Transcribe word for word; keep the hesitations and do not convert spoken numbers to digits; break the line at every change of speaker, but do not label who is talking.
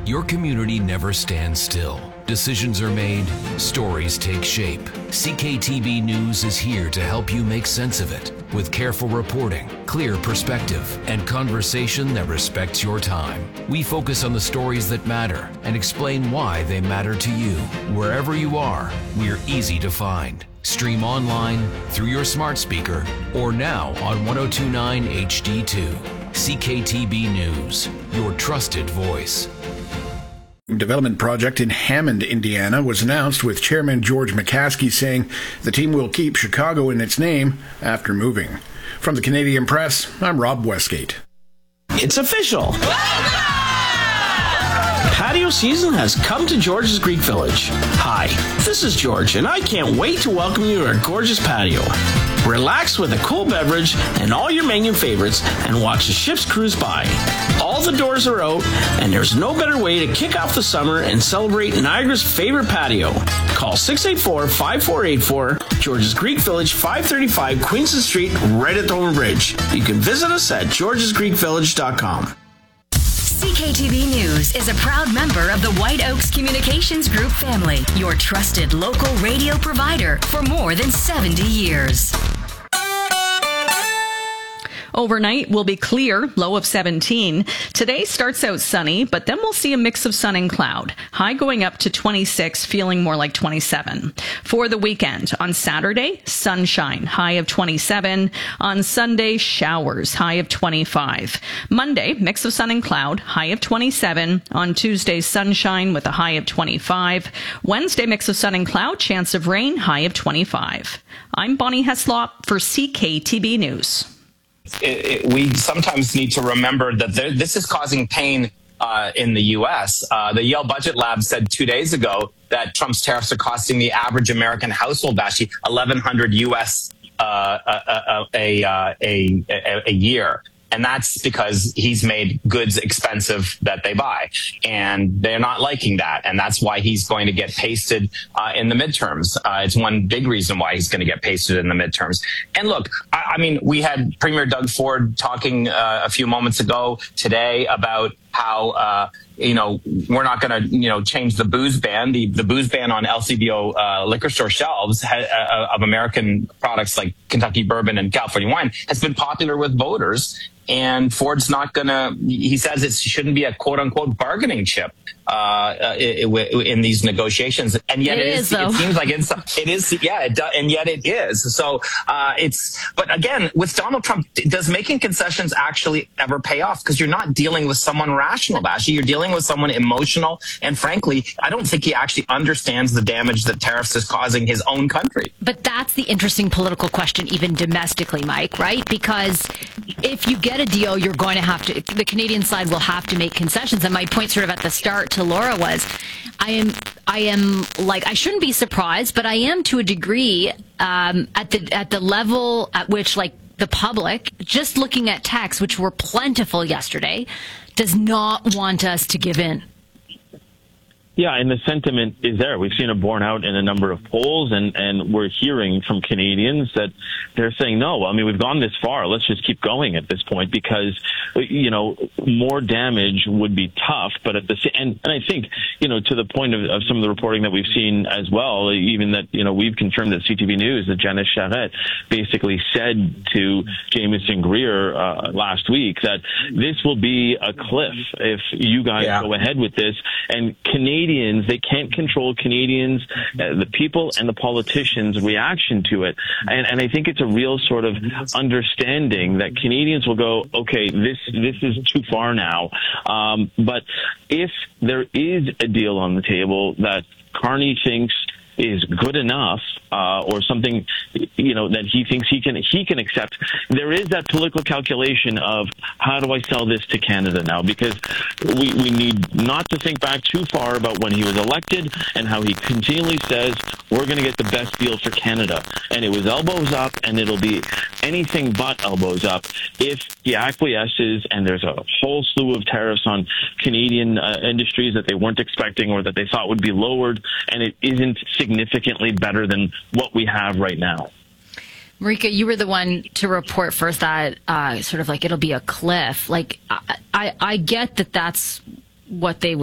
Your community never stands still. Decisions are made, stories take shape. C K T B News is here to help you make sense of it with careful reporting, clear perspective, and conversation that respects your time. We focus on the stories that matter and explain why they matter to you. Wherever you are, we're easy to find. Stream online, through your smart speaker, or now on ten twenty-nine H D two. C K T B News, your trusted voice.
Development project in Hammond, Indiana was announced with Chairman George McCaskey saying the team will keep Chicago in its name after moving. From the Canadian Press, I'm Rob Westgate.
It's official. Patio season has come to George's Greek Village. Hi, this is George, and I can't wait to welcome you to our gorgeous patio. Relax with a cool beverage and all your menu favorites and watch the ships cruise by. All the doors are out, and there's no better way to kick off the summer and celebrate Niagara's favorite patio. Call six eight four, five four eight four, George's Greek Village, five thirty-five Queenston Street, right at Thornton Bridge. You can visit us at georges greek village dot com.
C K T V News is a proud member of the White Oaks Communications Group family, your trusted local radio provider for more than seventy years.
Overnight will be clear, low of seventeen. Today starts out sunny, but then we'll see a mix of sun and cloud. High going up to twenty-six, feeling more like twenty-seven. For the weekend, on Saturday, sunshine, high of twenty-seven. On Sunday, showers, high of twenty-five. Monday, mix of sun and cloud, high of twenty-seven. On Tuesday, sunshine with a high of twenty-five. Wednesday, mix of sun and cloud, chance of rain, high of twenty-five. I'm Bonnie Heslop for C K T B News.
It, it, we sometimes need to remember that there, this is causing pain uh, in the U S. Uh, the Yale Budget Lab said two days ago that Trump's tariffs are costing the average American household actually eleven hundred U S uh, a, a, a, a, a, a year. And that's because he's made goods expensive that they buy. And they're not liking that. And that's why he's going to get pasted uh, in the midterms. Uh, it's one big reason why he's going to get pasted in the midterms. And look, I, I mean, we had Premier Doug Ford talking uh, a few moments ago today about how, uh, you know, we're not going to, you know, change the booze ban. The, the booze ban on L C B O uh, liquor store shelves ha- uh, of American products like Kentucky bourbon and California wine has been popular with voters. And Ford's not going to, he says it shouldn't be a quote unquote bargaining chip uh, in these negotiations. And yet it, it is, it seems like it's, it is, yeah, it does, and yet it is. So uh, it's, but again, with Donald Trump, does making concessions actually ever pay off? Because you're not dealing with someone rational, Bashi. You're dealing with someone emotional. And frankly, I don't think he actually understands the damage that tariffs is causing his own country.
But that's the interesting political question, even domestically, Mike, right? Because if you get a deal, you're going to have to, the Canadian side will have to make concessions. And my point sort of at the start to Laura was, I am, I am like, I shouldn't be surprised, but I am to a degree um, at the at the level at which like the public, just looking at texts, which were plentiful yesterday, does not want us to give in.
Yeah, and the sentiment is there. We've seen it borne out in a number of polls, and, and we're hearing from Canadians that they're saying, no, I mean, we've gone this far. Let's just keep going at this point because, you know, more damage would be tough. But at the and, and I think, you know, to the point of, of some of the reporting that we've seen as well, even that, you know, we've confirmed at C T V News that Janice Charette basically said to Jamieson Greer uh, last week that this will be a cliff if you guys yeah. go ahead with this. And Canadians Canadians, they can't control Canadians, uh, the people and the politicians' reaction to it. And, and I think it's a real sort of understanding that Canadians will go, okay, this, this is too far now. Um, but if there is a deal on the table that Carney thinks is good enough, uh, or something, you know, that he thinks he can he can accept. There is that political calculation of how do I sell this to Canada now? Because we, we need not to think back too far about when he was elected and how he continually says we're going to get the best deal for Canada. And it was elbows up, and it'll be anything but elbows up if he acquiesces and there's a whole slew of tariffs on Canadian uh, industries that they weren't expecting or that they thought would be lowered, and it isn't significantly better than what we have right now.
Marika, you were the one to report first that uh, sort of like it'll be a cliff. Like, I, I, I get that that's what they would